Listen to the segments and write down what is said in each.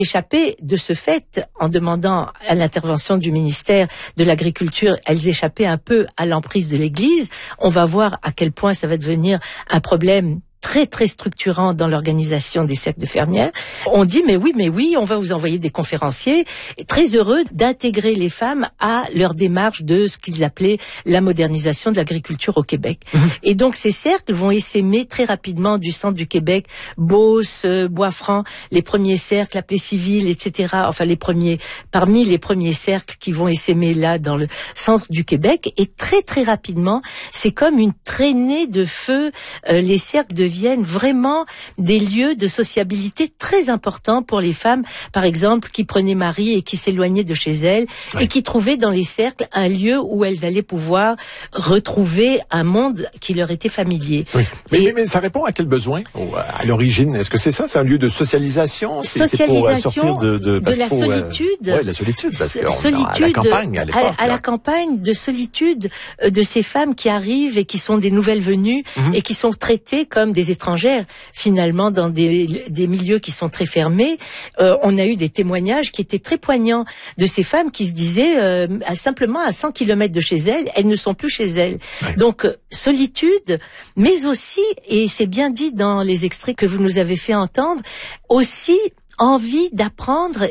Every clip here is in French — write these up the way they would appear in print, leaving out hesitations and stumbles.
échappaient de ce fait, en demandant à l'intervention du ministère de l'Agriculture, elles échappaient un peu à l'emprise de l'Église. On va voir à quel point ça va devenir un problème très très structurant dans l'organisation des cercles de fermières. On dit mais oui, on va vous envoyer des conférenciers, très heureux d'intégrer les femmes à leur démarche de ce qu'ils appelaient la modernisation de l'agriculture au Québec. Et donc ces cercles vont essaimer très rapidement du centre du Québec, Beauce, Bois-Franc, les premiers cercles appelés civils, etc. Enfin parmi les premiers cercles qui vont essaimer là dans le centre du Québec. Et très très rapidement, c'est comme une traînée de feu. Les cercles deviennent vraiment des lieux de sociabilité très importants pour les femmes, par exemple, qui prenaient mari et qui s'éloignaient de chez elles, et qui trouvaient dans les cercles un lieu où elles allaient pouvoir retrouver un monde qui leur était familier. Oui. Mais ça répond à quel besoin à l'origine? Est-ce que c'est ça? C'est un lieu de socialisation? C'est pour sortir de la solitude. Oui, la solitude, parce qu'on à la campagne à l'époque. À la campagne, de solitude de ces femmes qui arrivent et qui sont des nouvelles venues et qui sont traitées comme des étrangères, finalement, dans des milieux qui sont très fermés. On a eu des témoignages qui étaient très poignants de ces femmes qui se disaient simplement à 100 km de chez elles ne sont plus chez elles. Ouais. Donc, solitude, mais aussi, et c'est bien dit dans les extraits que vous nous avez fait entendre, aussi envie d'apprendre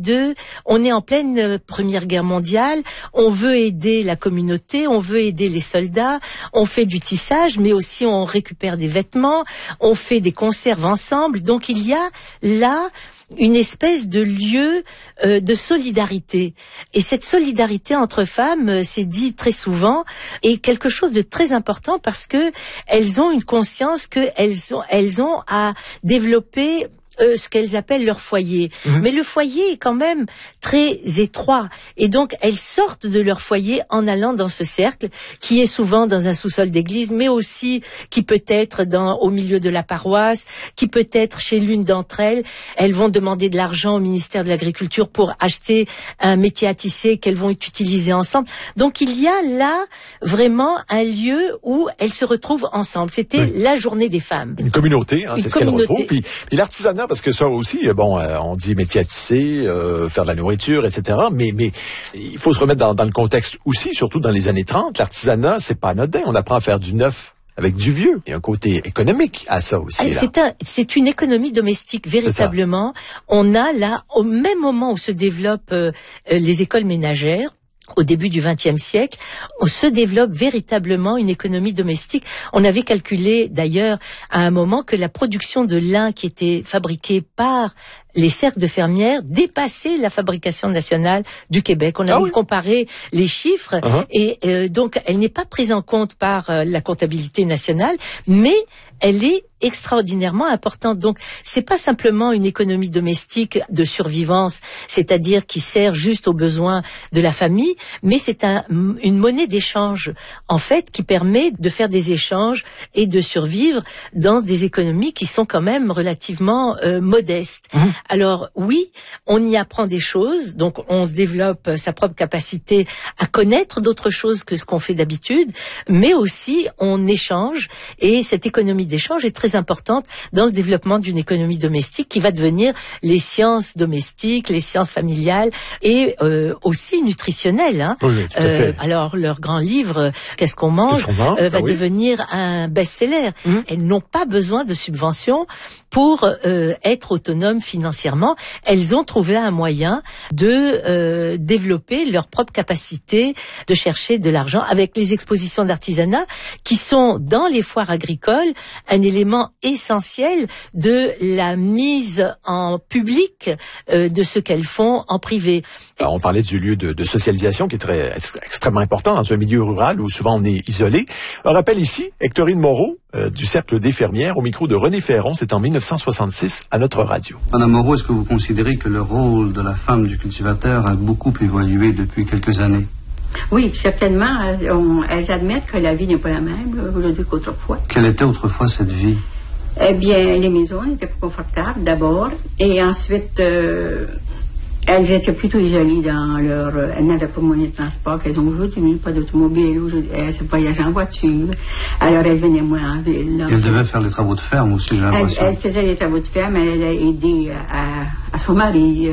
on est en pleine Première Guerre mondiale, on veut aider la communauté, on veut aider les soldats, on fait du tissage, mais aussi on récupère des vêtements, on fait des conserves ensemble. Donc il y a là une espèce de lieu de solidarité. Et cette solidarité entre femmes, c'est dit très souvent, est quelque chose de très important parce que elles ont une conscience qu'elles ont à développer ce qu'elles appellent leur foyer. Mais le foyer est quand même très étroit. Et donc, elles sortent de leur foyer en allant dans ce cercle, qui est souvent dans un sous-sol d'église, mais aussi qui peut être au milieu de la paroisse, qui peut être chez l'une d'entre elles. Elles vont demander de l'argent au ministère de l'Agriculture pour acheter un métier à tisser qu'elles vont utiliser ensemble. Donc, il y a là vraiment un lieu où elles se retrouvent ensemble. C'était la journée des femmes. Une communauté, c'est ce qu'elles retrouvent. Puis l'artisanat, parce que ça aussi, on dit métier à tisser, faire de la nourriture, etc. Mais il faut se remettre dans le contexte aussi, surtout dans les années 30. L'artisanat, c'est pas anodin. On apprend à faire du neuf avec du vieux. Il y a un côté économique à ça aussi. C'est une économie domestique, véritablement. On a là, au même moment où se développent les écoles ménagères, au début du XXe siècle, on se développe véritablement une économie domestique. On avait calculé d'ailleurs à un moment que la production de lin qui était fabriquée par les cercles de fermières dépassaient la fabrication nationale du Québec. On avait comparé les chiffres et donc elle n'est pas prise en compte par la comptabilité nationale, mais elle est extraordinairement importante. Donc, c'est pas simplement une économie domestique de survivance, c'est-à-dire qui sert juste aux besoins de la famille, mais c'est une monnaie d'échange, en fait, qui permet de faire des échanges et de survivre dans des économies qui sont quand même relativement modestes. Alors, oui, on y apprend des choses, donc on se développe sa propre capacité à connaître d'autres choses que ce qu'on fait d'habitude, mais aussi on échange, et cette économie d'échange est très importante dans le développement d'une économie domestique qui va devenir les sciences domestiques, les sciences familiales et aussi nutritionnelles. Oui, tout à fait. Alors leur grand livre Qu'est-ce qu'on mange, va devenir un best-seller. Elles n'ont pas besoin de subventions pour être autonomes financièrement. Elles ont trouvé un moyen de développer leur propre capacité de chercher de l'argent avec les expositions d'artisanat qui sont dans les foires agricoles un élément essentiel de la mise en public de ce qu'elles font en privé. Alors, on parlait du lieu de socialisation qui est extrêmement important dans un milieu rural où souvent on est isolé. Un rappel ici, Hectorine Moreau du Cercle des fermières au micro de René Ferron, c'est en 1966 à notre radio. Madame Moreau, est-ce que vous considérez que le rôle de la femme du cultivateur a beaucoup évolué depuis quelques années? Oui, certainement. Elles admettent que la vie n'est pas la même aujourd'hui qu'autrefois. Quelle était autrefois cette vie? Eh bien, les maisons étaient plus confortables d'abord, et ensuite, Elles étaient plutôt isolées dans leur... elles n'avaient pas de moyen de transport qu'elles ont aujourd'hui, pas d'automobile, elles voyageaient en voiture. Alors elles venaient moins en ville. Elles devaient faire les travaux de ferme aussi, j'ai l'impression. Elle faisait les travaux de ferme, elle a aidé à son mari